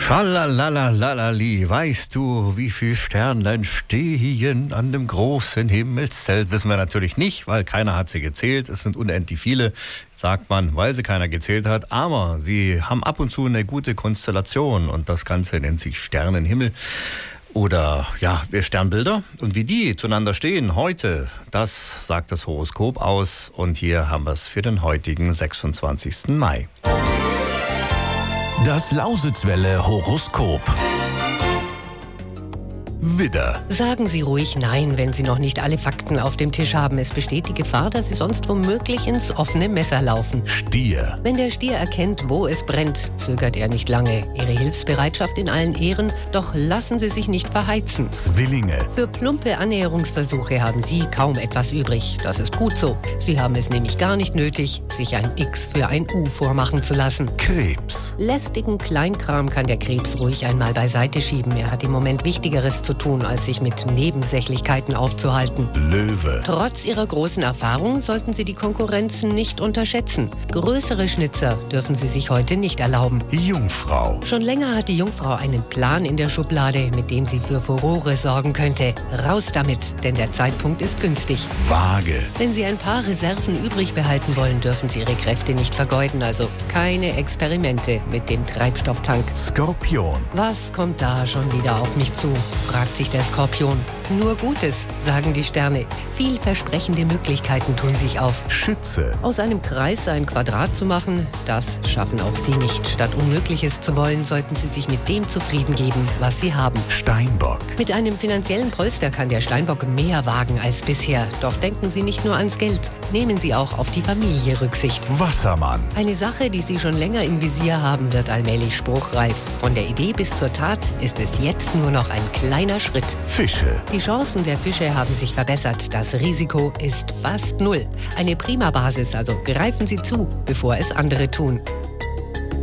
Schalalalalali, weißt du, wie viele Sternlein stehen an dem großen Himmelszelt? Wissen wir natürlich nicht, weil keiner hat sie gezählt. Es sind unendlich viele, sagt man, weil sie keiner gezählt hat. Aber sie haben ab und zu eine gute Konstellation und das Ganze nennt sich Sternenhimmel. Oder ja, Sternbilder. Und wie die zueinander stehen heute, das sagt das Horoskop aus. Und hier haben wir es für den heutigen 26. Mai. Das Lausitzwelle Horoskop. Widder. Sagen Sie ruhig Nein, wenn Sie noch nicht alle Fakten auf dem Tisch haben. Es besteht die Gefahr, dass Sie sonst womöglich ins offene Messer laufen. Stier. Wenn der Stier erkennt, wo es brennt, zögert er nicht lange. Ihre Hilfsbereitschaft in allen Ehren, doch lassen Sie sich nicht verheizen. Zwillinge. Für plumpe Annäherungsversuche haben Sie kaum etwas übrig. Das ist gut so. Sie haben es nämlich gar nicht nötig, sich ein X für ein U vormachen zu lassen. Krebs. Lästigen Kleinkram kann der Krebs ruhig einmal beiseite schieben. Er hat im Moment Wichtigeres zu tun, als sich mit Nebensächlichkeiten aufzuhalten. Löwe. Trotz ihrer großen Erfahrung sollten Sie die Konkurrenz nicht unterschätzen. Größere Schnitzer dürfen Sie sich heute nicht erlauben. Jungfrau. Schon länger hat die Jungfrau einen Plan in der Schublade, mit dem sie für Furore sorgen könnte. Raus damit, denn der Zeitpunkt ist günstig. Waage. Wenn Sie ein paar Reserven übrig behalten wollen, dürfen Sie Ihre Kräfte nicht vergeuden. Also keine Experimente mit dem Treibstofftank. Skorpion. Was kommt da schon wieder auf mich zu? Fragt sich der Skorpion. Nur Gutes, sagen die Sterne. Vielversprechende Möglichkeiten tun sich auf. Schütze. Aus einem Kreis ein Quadrat zu machen, das schaffen auch Sie nicht. Statt Unmögliches zu wollen, sollten Sie sich mit dem zufrieden geben, was Sie haben. Steinbock. Mit einem finanziellen Polster kann der Steinbock mehr wagen als bisher. Doch denken Sie nicht nur ans Geld, nehmen Sie auch auf die Familie Rücksicht. Wassermann. Eine Sache, die Sie schon länger im Visier haben, wird allmählich spruchreif. Von der Idee bis zur Tat ist es jetzt nur noch ein kleiner Schritt. Fische. Die Chancen der Fische haben sich verbessert. Das Risiko ist fast null. Eine prima Basis, also greifen Sie zu, bevor es andere tun.